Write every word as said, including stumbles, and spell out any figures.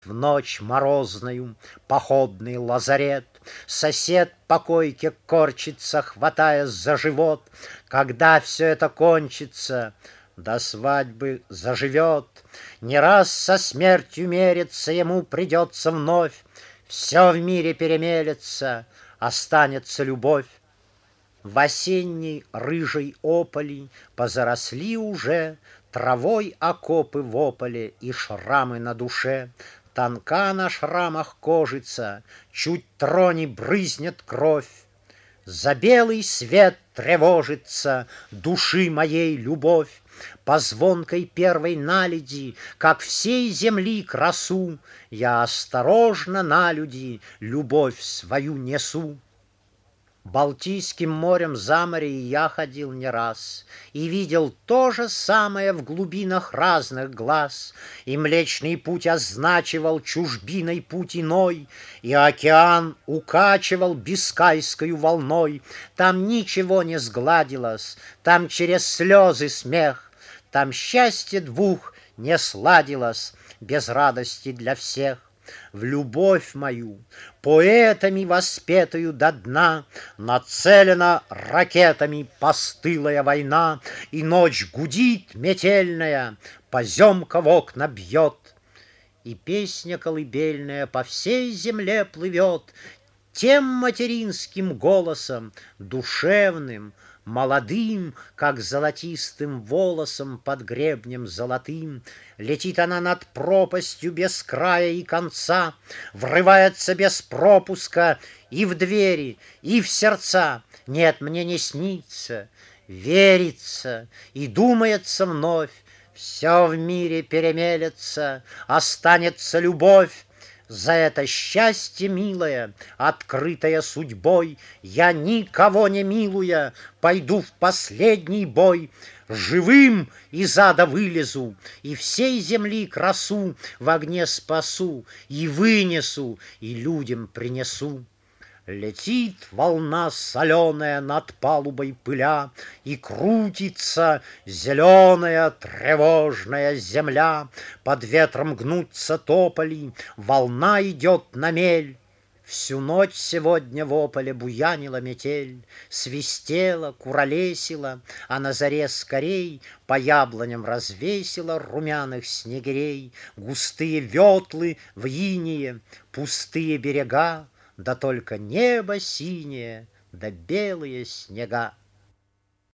В ночь морозную походный лазарет, Сосед по койке корчится, хватая за живот. Когда все это кончится, до свадьбы заживет, не раз со смертью мериться ему придется вновь. Все в мире перемелется, останется любовь. В осенней рыжей ополи позаросли уже Травой окопы в ополе и шрамы на душе. Тонка на шрамах кожица, чуть трони брызнет кровь. За белый свет тревожится души моей любовь. По звонкой первой наледи, как всей земли красу, Я осторожно на люди любовь свою несу. Балтийским морем за море и я ходил не раз, И видел то же самое в глубинах разных глаз, И Млечный Путь означивал чужбиной путь иной, И океан укачивал бискайскою волной. Там ничего не сгладилось, там через слезы смех, Там счастье двух не сладилось без радости для всех. В любовь мою, поэтами воспетую до дна, Нацелена ракетами постылая война, И ночь гудит метельная, поземка в окна бьет, И песня колыбельная по всей земле плывет Тем материнским голосом, душевным, молодым, Как золотистым волосом под гребнем золотым. Летит она над пропастью без края и конца, Врывается без пропуска и в двери, и в сердца. Нет, мне не снится, верится и думается вновь, Все в мире перемелется, останется любовь. За это счастье милое, открытое судьбой, Я, никого не милуя, пойду в последний бой. Живым из ада вылезу, и всей земли красу В огне спасу, и вынесу, и людям принесу. Летит волна соленая над палубой пыля, И крутится зеленая тревожная земля. Под ветром гнутся тополи, волна идет на мель. Всю ночь сегодня в ополе буянила метель, Свистела, куролесила, а на заре скорей По яблоням развесила румяных снегирей. Густые ветлы в инее, пустые берега, Да только небо синее, да белые снега.